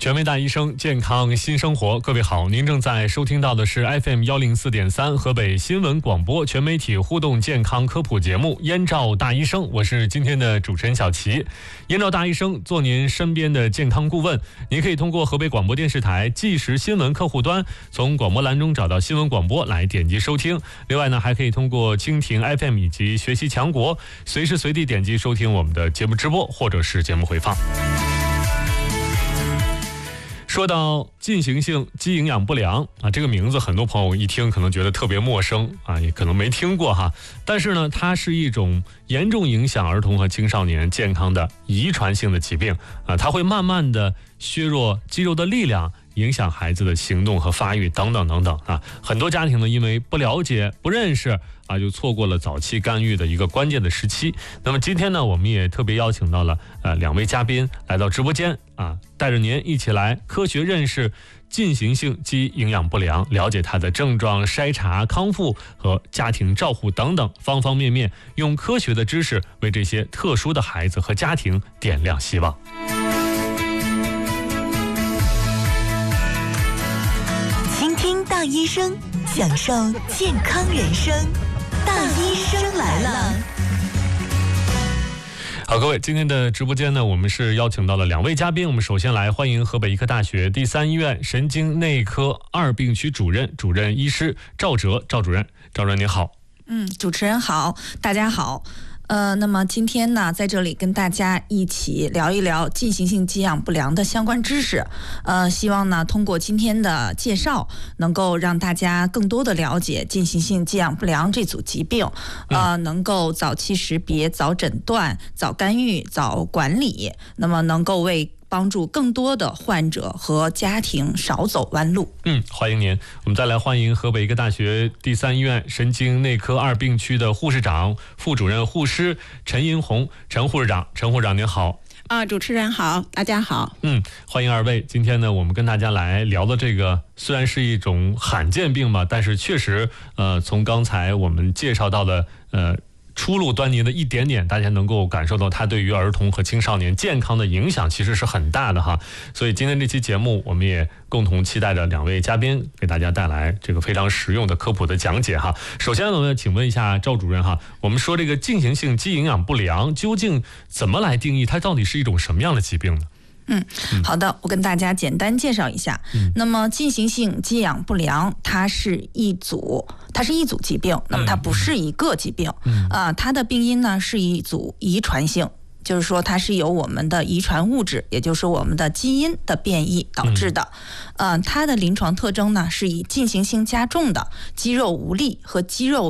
全民大医生，健康新生活。各位好，您正在收听到的是 FM104.3 河北新闻广播全媒体互动健康科普节目《燕赵大医生》，我是今天的主持人小齐。燕赵大医生做您身边的健康顾问，您可以通过河北广播电视台即时新闻客户端，从广播栏中找到新闻广播来点击收听。另外呢，还可以通过蜻蜓 FM 以及学习强国，随时随地点击收听我们的节目直播或者是节目回放。说到进行性肌营养不良这个名字很多朋友一听可能觉得特别陌生也可能没听过哈。但是呢，它是一种严重影响儿童和青少年健康的遗传性的疾病它会慢慢的削弱肌肉的力量，影响孩子的行动和发育等等等等很多家庭呢，因为不了解不认识就错过了早期干预的一个关键的时期。那么今天呢，我们也特别邀请到了两位嘉宾来到直播间带着您一起来科学认识进行性肌营养不良，了解它的症状、筛查、康复和家庭照护等等方方面面，用科学的知识为这些特殊的孩子和家庭点亮希望。 倾听大医生，享受健康人生。大医生来了。 好，各位，今天的直播间呢，我们是邀请到了两位嘉宾。我们首先来欢迎河北医科大学第三医院神经内科2病区主任医师赵哲，赵主任您好。 主持人好，大家好。那么今天呢，在这里跟大家一起聊一聊进行性肌营养不良的相关知识。希望呢，通过今天的介绍，能够让大家更多的了解进行性肌营养不良这组疾病，能够早期识别、早诊断、早干预、早管理，那么能够帮助更多的患者和家庭少走弯路。 欢迎您。我们再来欢迎河北医科大学第三医院神经内科2病区的护士长、副主任护师陈银红，陈护士长您好。 主持人好，大家好。 欢迎二位。今天呢，我们跟大家来聊的这个虽然是一种罕见病吧，但是确实从刚才我们介绍到的初露端倪的一点点，大家能够感受到它对于儿童和青少年健康的影响其实是很大的哈。所以今天这期节目，我们也共同期待着两位嘉宾给大家带来这个非常实用的科普的讲解哈。首先呢，我们请问一下赵主任哈，我们说这个进行性肌营养不良究竟怎么来定义？它到底是一种什么样的疾病呢？ 好的，我跟大家简单介绍一下。那么进行性肌营养不良，它是一组疾病，那么它不是一个疾病。它的病因呢是一组遗传性，就是说它是由我们的遗传物质，也就是我们的基因的变异导致的。它的临床特征呢是以进行性加重的肌肉无力和肌肉